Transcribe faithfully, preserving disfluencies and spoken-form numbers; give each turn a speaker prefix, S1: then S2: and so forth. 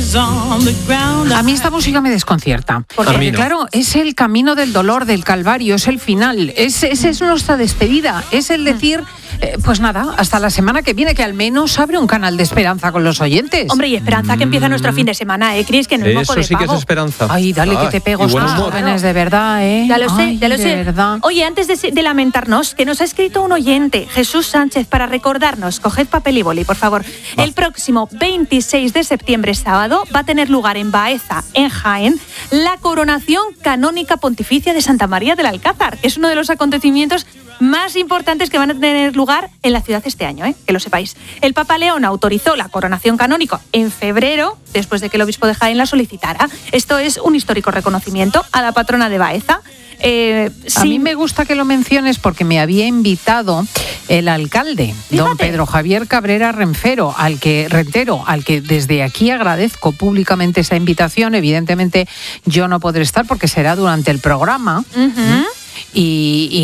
S1: A mí esta música me desconcierta. Porque, no. claro, es el camino del dolor, del calvario, es el final, es, es, es nuestra despedida, es el decir... Eh, pues nada, hasta la semana que viene, que al menos abre un canal de esperanza con los oyentes.
S2: Hombre, y esperanza mm. que empieza nuestro fin de semana, ¿eh, Cris? Que no es moco de
S3: Eso sí
S2: pavo.
S3: que es esperanza.
S1: Ay, dale, ah, que te pego estos jóvenes, de verdad, ¿eh?
S2: Ya lo sé,
S1: Ay,
S2: ya lo
S1: de
S2: sé.
S1: Verdad.
S2: Oye, antes de, de lamentarnos, que nos ha escrito un oyente, Jesús Sánchez, para recordarnos, coged papel y boli, por favor. Va. El próximo veintiséis de septiembre, sábado, va a tener lugar en Baeza, en Jaén, la coronación canónica pontificia de Santa María del Alcázar, que es uno de los acontecimientos más importantes que van a tener lugar en la ciudad este año, ¿eh? Que lo sepáis. El Papa León autorizó la coronación canónica en febrero, después de que el obispo de Jaén la solicitara. Esto es un histórico reconocimiento a la patrona de Baeza. Eh,
S1: a
S2: sí.
S1: mí me gusta que lo menciones porque me había invitado el alcalde, Fíjate. don Pedro Javier Cabrera Renfero, al que Rentero, al que desde aquí agradezco públicamente esa invitación. Evidentemente yo no podré estar porque será durante el programa.
S2: Uh-huh.
S1: y, y